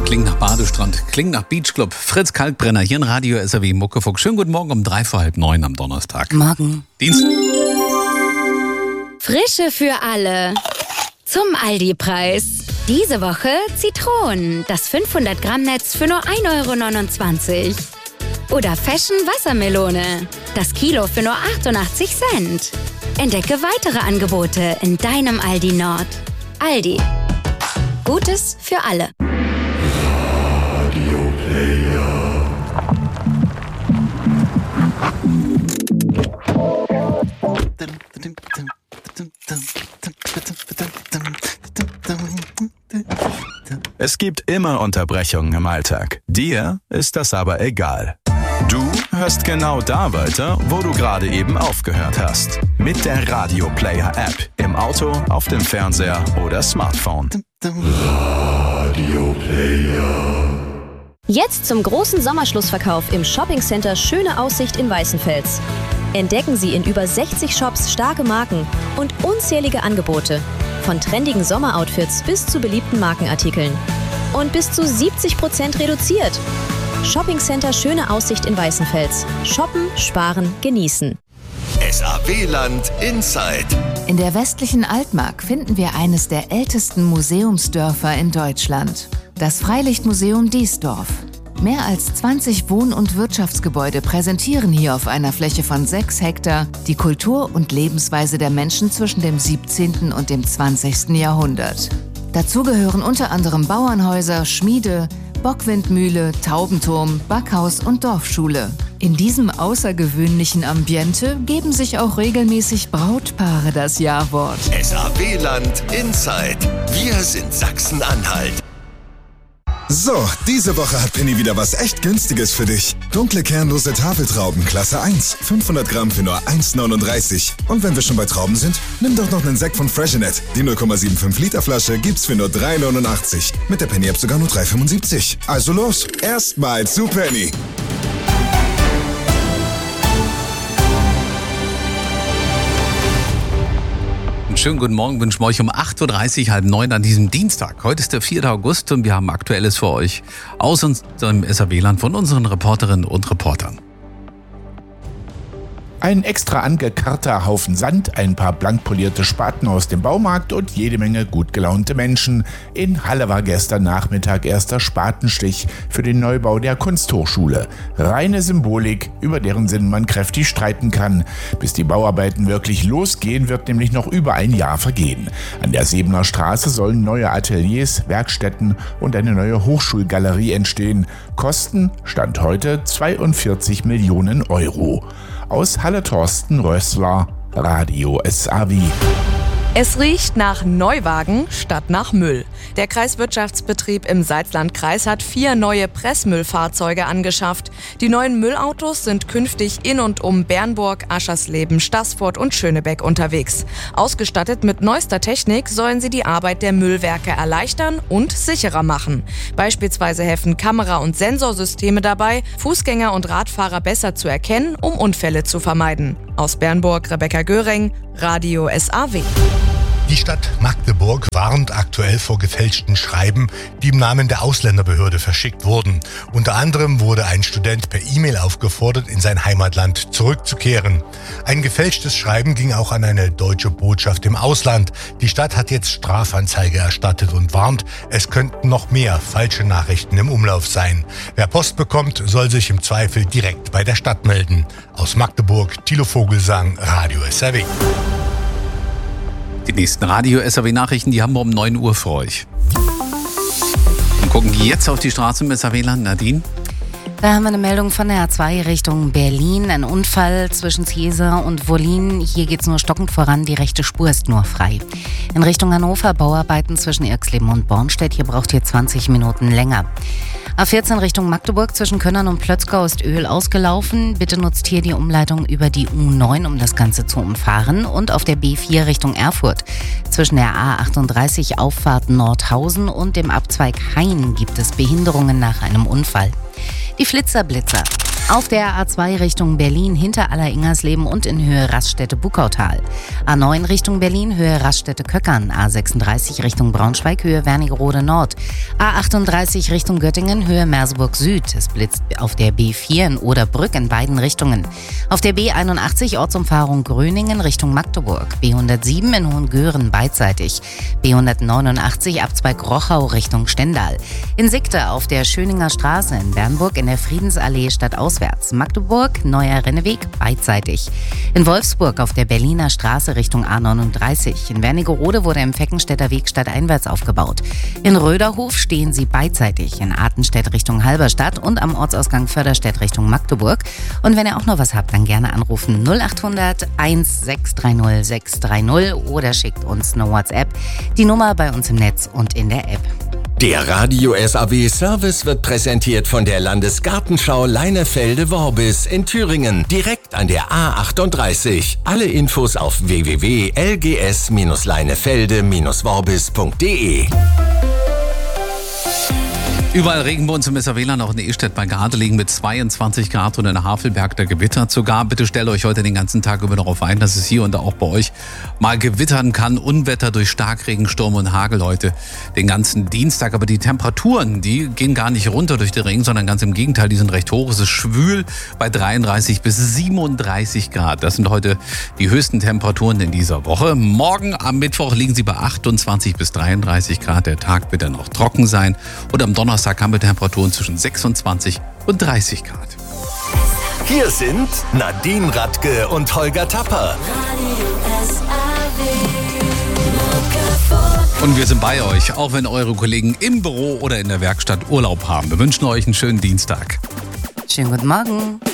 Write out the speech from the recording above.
Klingt nach Badestrand, klingt nach Beachclub. Fritz Kalkbrenner hier in Radio SAW Muckefuck. Schönen guten Morgen um 8:45 am Donnerstag. Morgen. Dienst. Frische für alle. Zum Aldi-Preis. Diese Woche Zitronen. Das 500 Gramm Netz für nur 1,29 €. Oder Fashion Wassermelone. Das Kilo für nur 88 Cent. Entdecke weitere Angebote in deinem Aldi Nord. Aldi. Gutes für alle. Radio Player. Es gibt immer Unterbrechungen im Alltag. Dir ist das aber egal. Du hörst genau da weiter, wo du gerade eben aufgehört hast. Mit der Radio Player App. Im Auto, auf dem Fernseher oder Smartphone. Radio Player. Jetzt zum großen Sommerschlussverkauf im Shoppingcenter Schöne Aussicht in Weißenfels. Entdecken Sie in über 60 Shops starke Marken und unzählige Angebote. Von trendigen Sommeroutfits bis zu beliebten Markenartikeln. Und bis zu 70% reduziert. Shoppingcenter Schöne Aussicht in Weißenfels. Shoppen, sparen, genießen. SAW-Land Inside. In der westlichen Altmark finden wir eines der ältesten Museumsdörfer in Deutschland. Das Freilichtmuseum Diesdorf. Mehr als 20 Wohn- und Wirtschaftsgebäude präsentieren hier auf einer Fläche von 6 Hektar die Kultur und Lebensweise der Menschen zwischen dem 17. und dem 20. Jahrhundert. Dazu gehören unter anderem Bauernhäuser, Schmiede, Bockwindmühle, Taubenturm, Backhaus und Dorfschule. In diesem außergewöhnlichen Ambiente geben sich auch regelmäßig Brautpaare das Ja-Wort. SAW-Land Inside. Wir sind Sachsen-Anhalt. So, diese Woche hat Penny wieder was echt Günstiges für dich. Dunkle kernlose Tafeltrauben, Klasse 1, 500 Gramm für nur 1,39. Und wenn wir schon bei Trauben sind, nimm doch noch einen Sekt von Freshenet. Die 0,75 Liter Flasche gibt's für nur 3,89. Mit der Penny-App sogar nur 3,75. Also los, erstmal zu Penny. Schönen guten Morgen, wünschen wir euch um 8:30 8:30 an diesem Dienstag. Heute ist der 4. August und wir haben Aktuelles für euch aus unserem SAW-Land von unseren Reporterinnen und Reportern. Ein extra angekarrter Haufen Sand, ein paar blank polierte Spaten aus dem Baumarkt und jede Menge gut gelaunte Menschen. In Halle war gestern Nachmittag erster Spatenstich für den Neubau der Kunsthochschule. Reine Symbolik, über deren Sinn man kräftig streiten kann. Bis die Bauarbeiten wirklich losgehen, wird nämlich noch über ein Jahr vergehen. An der Sebener Straße sollen neue Ateliers, Werkstätten und eine neue Hochschulgalerie entstehen. Kosten Stand heute 42 Millionen €. Aus Halle Thorsten Rössler, Radio SAW. Es riecht nach Neuwagen statt nach Müll. Der Kreiswirtschaftsbetrieb im Salzlandkreis hat 4 neue Pressmüllfahrzeuge angeschafft. Die neuen Müllautos sind künftig in und um Bernburg, Aschersleben, Staßfurt und Schönebeck unterwegs. Ausgestattet mit neuester Technik sollen sie die Arbeit der Müllwerke erleichtern und sicherer machen. Beispielsweise helfen Kamera- und Sensorsysteme dabei, Fußgänger und Radfahrer besser zu erkennen, um Unfälle zu vermeiden. Aus Bernburg, Rebecca Göring, Radio SAW. Die Stadt Magdeburg warnt aktuell vor gefälschten Schreiben, die im Namen der Ausländerbehörde verschickt wurden. Unter anderem wurde ein Student per E-Mail aufgefordert, in sein Heimatland zurückzukehren. Ein gefälschtes Schreiben ging auch an eine deutsche Botschaft im Ausland. Die Stadt hat jetzt Strafanzeige erstattet und warnt, es könnten noch mehr falsche Nachrichten im Umlauf sein. Wer Post bekommt, soll sich im Zweifel direkt bei der Stadt melden. Aus Magdeburg, Thilo Vogelsang, Radio SAW. Die nächsten Radio SAW-Nachrichten, die haben wir um 9 Uhr für euch. Und gucken jetzt auf die Straße im SAW-Land. Nadine? Da haben wir eine Meldung von der A2 Richtung Berlin. Ein Unfall zwischen Ziesa und Wollin. Hier geht es nur stockend voran. Die rechte Spur ist nur frei. In Richtung Hannover Bauarbeiten zwischen Irxleben und Bornstedt. Hier braucht ihr 20 Minuten länger. A14 Richtung Magdeburg zwischen Könnern und Plötzgau ist Öl ausgelaufen. Bitte nutzt hier die Umleitung über die U9, um das Ganze zu umfahren. Und auf der B4 Richtung Erfurt zwischen der A38 Auffahrt Nordhausen und dem Abzweig Hain gibt es Behinderungen nach einem Unfall. Die Flitzer-Blitzer. Auf der A2 Richtung Berlin hinter Aller-Ingersleben und in Höhe Raststätte-Bukautal. A9 Richtung Berlin, Höhe Raststätte-Köckern. A36 Richtung Braunschweig, Höhe Wernigerode Nord. A38 Richtung Göttingen, Höhe Merseburg Süd. Es blitzt auf der B4 in Oderbrück in beiden Richtungen. Auf der B81 Ortsumfahrung Gröningen Richtung Magdeburg. B107 in Hohengören beidseitig. B189 Abzweig Rochau Richtung Stendal. In Sickte auf der Schöninger Straße in Bernburg in der Friedensallee stadtauswärts. Magdeburg, Neuer Renneweg, beidseitig. In Wolfsburg auf der Berliner Straße Richtung A39. In Wernigerode wurde im Feckenstädter Weg stadteinwärts aufgebaut. In Röderhof stehen sie beidseitig. In Artenstedt Richtung Halberstadt und am Ortsausgang Förderstedt Richtung Magdeburg. Und wenn ihr auch noch was habt, dann gerne anrufen 0800 1630 630 oder schickt uns eine WhatsApp. Die Nummer bei uns im Netz und in der App. Der Radio SAW Service wird präsentiert von der Landesgartenschau Leinefelde-Worbis in Thüringen, direkt an der A38. Alle Infos auf www.lgs-leinefelde-worbis.de. Überall Regen bei uns im SAW, auch in Ehstedt bei Gardelegen mit 22 Grad und in Havelberg der gewittert sogar. Bitte stellt euch heute den ganzen Tag über darauf ein, dass es hier und da auch bei euch mal gewittern kann. Unwetter durch Starkregen, Sturm und Hagel heute den ganzen Dienstag. Aber die Temperaturen, die gehen gar nicht runter durch den Regen, sondern ganz im Gegenteil, die sind recht hoch. Es ist schwül bei 33 bis 37 Grad. Das sind heute die höchsten Temperaturen in dieser Woche. Morgen am Mittwoch liegen sie bei 28 bis 33 Grad. Der Tag wird dann noch trocken sein. Und am Donnerstag haben wir Temperaturen zwischen 26 und 30 Grad. Hier sind Nadine Radke und Holger Tapper. Und wir sind bei euch, auch wenn eure Kollegen im Büro oder in der Werkstatt Urlaub haben. Wir wünschen euch einen schönen Dienstag. Schönen guten Morgen.